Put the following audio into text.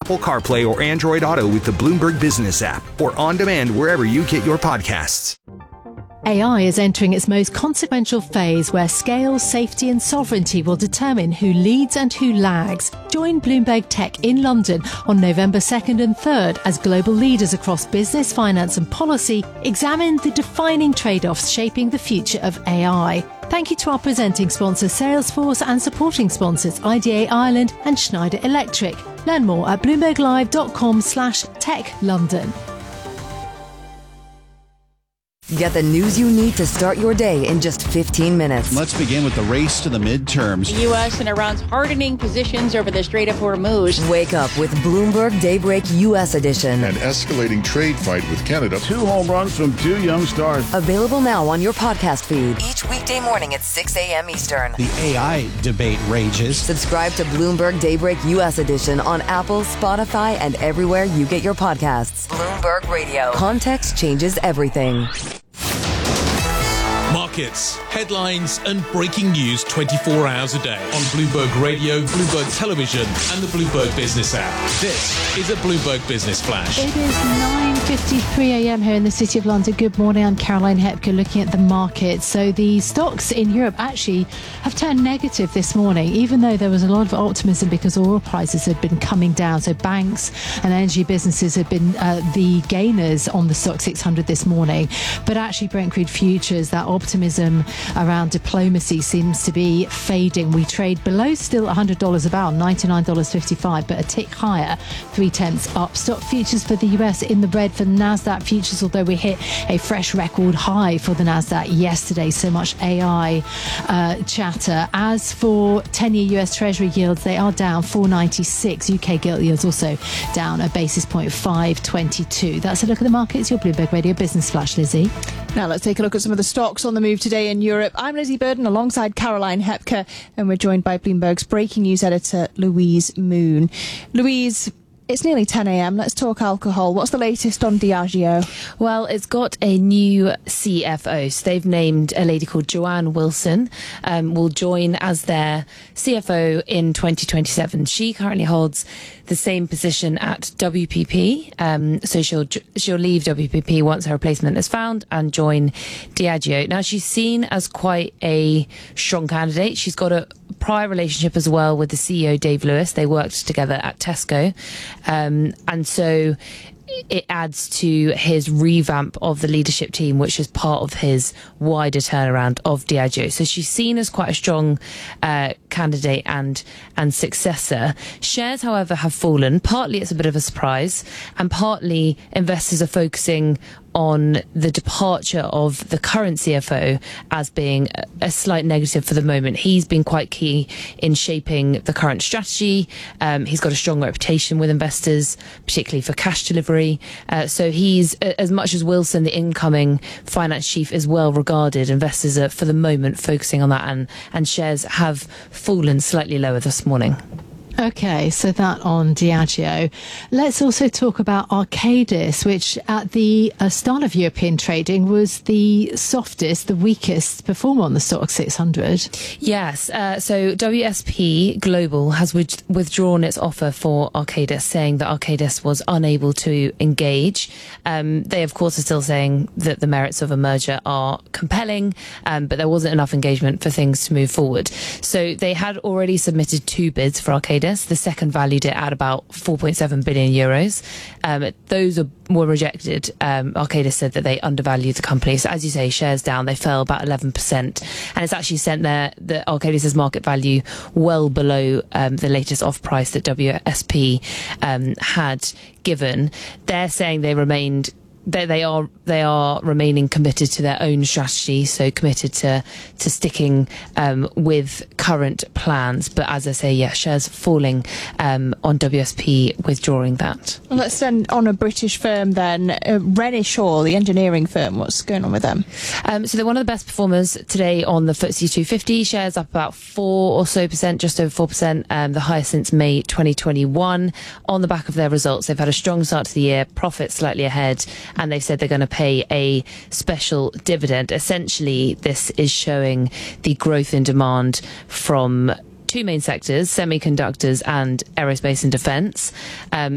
Apple CarPlay or Android Auto with the Bloomberg Business app, or on demand wherever you get your podcasts. AI is entering its most consequential phase where scale, safety and sovereignty will determine who leads and who lags. Join Bloomberg Tech in London on November 2nd and 3rd as global leaders across business, finance and policy examine the defining trade-offs shaping the future of AI. Thank you to our presenting sponsors Salesforce and supporting sponsors IDA Ireland and Schneider Electric. Learn more at bloomberglive.com/techlondon. Get the news you need to start your day in just 15 minutes. Let's begin with the race to the midterms. The U.S. and Iran's hardening positions over the Strait of Hormuz. Wake up with Bloomberg Daybreak U.S. edition. An escalating trade fight with Canada. 2 home runs from 2 young stars. Available now on your podcast feed. Each weekday morning at 6 a.m. Eastern. The AI debate rages. Subscribe to Bloomberg Daybreak U.S. edition on Apple, Spotify, and everywhere you get your podcasts. Bloomberg Radio. Context changes everything. Markets, headlines and breaking news 24 hours a day on Bloomberg Radio, Bloomberg Television and the Bloomberg Business app. This is a Bloomberg Business Flash. It is 9:53 a.m. here in the City of London. Good morning, I'm Caroline Hepker looking at the market. So the stocks in Europe actually have turned negative this morning, even though there was a lot of optimism because oil prices had been coming down. So banks and energy businesses had been the gainers on the STOXX 600 this morning. But actually Brent crude futures, that optimism around diplomacy seems to be fading. We trade below still $100 a barrel, $99.55, but a tick higher, 0.3 up. Stock futures for the US in the red for the NASDAQ futures, although we hit a fresh record high for the NASDAQ yesterday. So much AI chatter. As for 10-year US Treasury yields, they are down 4.96. UK gilt yields also down a basis point, 5.22. That's a look at the markets. Your Bloomberg Radio Business Flash, Lizzie. Now let's take a look at some of the stocks on the move today in Europe. I'm Lizzie Burden alongside Caroline Hepker, and we're joined by Bloomberg's breaking news editor Louise Moon. Louise, it's nearly 10 a.m. Let's talk alcohol. What's the latest on Diageo? Well, it's got a new CFO. So they've named a lady called Joanne Wilson, will join as their CFO in 2027. She currently holds the same position at WPP. So she'll leave WPP once her replacement is found and join Diageo. Now, she's seen as quite a strong candidate. She's got a prior relationship as well with the CEO, Dave Lewis. They worked together at Tesco. And so it adds to his revamp of the leadership team, which is part of his wider turnaround of Diageo. So she's seen as quite a strong candidate and successor. Shares, however, have fallen. Partly it's a bit of a surprise, and partly investors are focusing on the departure of the current CFO as being a slight negative for the moment. He's been quite key in shaping the current strategy. He's got a strong reputation with investors, particularly for cash delivery. So he's, as much as Wilson, the incoming finance chief, is well regarded, investors are for the moment focusing on that, and shares have fallen slightly lower this morning. Okay, so that on Diageo. Let's also talk about Arcadis, which at the start of European trading was the softest, the weakest performer on the STOXX 600. Yes, so WSP Global has withdrawn its offer for Arcadis, saying that Arcadis was unable to engage. They, of course, are still saying that the merits of a merger are compelling, but there wasn't enough engagement for things to move forward. So they had already submitted 2 bids for Arcadis. The second valued it at about 4.7 billion euros. Those were rejected. Arcadis said that they undervalued the company. So as you say, shares down, they fell about 11%. And it's actually sent the Arcadis' market value well below the latest off price that WSP had given. They're saying they are remaining committed to their own strategy, so committed to sticking with current plans. But as I say, yeah, shares falling on WSP withdrawing that. Well, let's end on a British firm then, Renishaw, the engineering firm. What's going on with them? So they're one of the best performers today on the FTSE 250. Shares up about 4 or so percent, just over 4%, the highest since May 2021. On the back of their results, they've had a strong start to the year, profits slightly ahead, and they've said they're going to pay a special dividend. Essentially, this is showing the growth in demand from 2 main sectors, semiconductors and aerospace and defence.